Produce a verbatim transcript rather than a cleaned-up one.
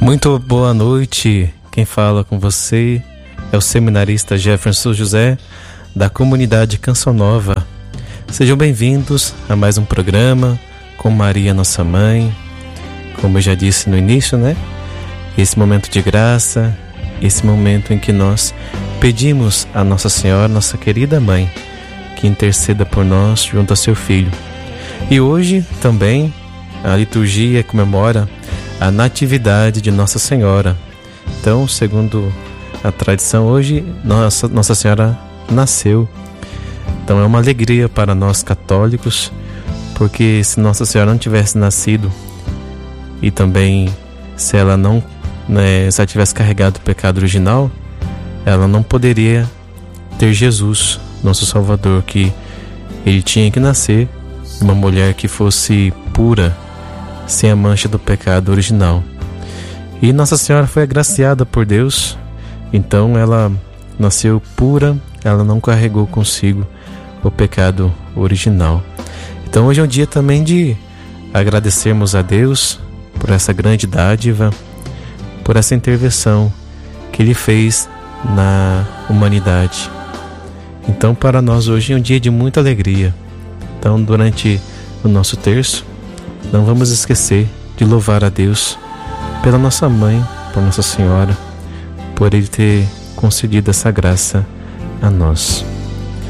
Muito boa noite, quem fala com você é o seminarista Jefferson José, da comunidade Canção Nova. Sejam bem-vindos a mais um programa com Maria Nossa Mãe. Como eu já disse no início, né? Esse momento de graça, esse momento em que nós pedimos a Nossa Senhora, nossa querida Mãe, que interceda por nós junto a seu Filho. E hoje também a liturgia comemora a Natividade de Nossa Senhora. Então, segundo a tradição, hoje Nossa, Nossa Senhora nasceu. Então é uma alegria para nós católicos, porque se Nossa Senhora não tivesse nascido e também se ela não né, se ela tivesse carregado o pecado original, ela não poderia ter Jesus, nosso Salvador, que ele tinha que nascer de uma mulher que fosse pura, sem a mancha do pecado original. E Nossa Senhora foi agraciada por Deus, então ela nasceu pura, ela não carregou consigo o pecado original. Então hoje é um dia também de agradecermos a Deus por essa grande dádiva, por essa intervenção que Ele fez na humanidade. Então para nós hoje é um dia de muita alegria. Então durante o nosso terço, não vamos esquecer de louvar a Deus pela nossa Mãe, por Nossa Senhora, por Ele ter concedido essa graça a nós.